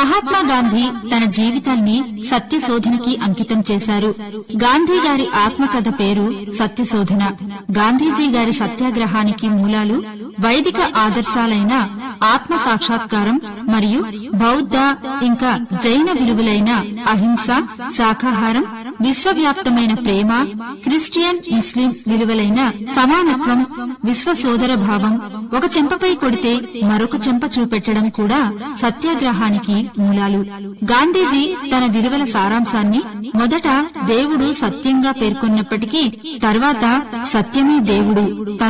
మహాత్మా గాంధీ తన జీవితాన్ని సత్యశోధనకి అంకితం చేశారు. గాంధీ గారి ఆత్మకథ పేరు సత్యశోధన. గాంధీజీ గారి సత్యాగ్రహానికి మూలాలు వైదిక ఆదర్శాలైన ఆత్మ సాక్షాత్కారం మరియు బౌద్ధ ఇంకా జైన విలువలైన అహింస, శాకాహారం, విశ్వవ్యాప్తమైన ప్రేమ, క్రిస్టియన్ ముస్లిం విలువలైన సమానత్వం, విశ్వ సోదర భావం, ఒక చెంపపై కొడితే మరొక చెంప చూపెట్టడం కూడా సత్యాగ్రహానికి మూలాలు. గాంధీజీ తన విలువల సారాంశాన్ని మొదట దేవుడు సత్యంగా పేర్కొన్నప్పటికీ తర్వాత సత్యమే దేవుడు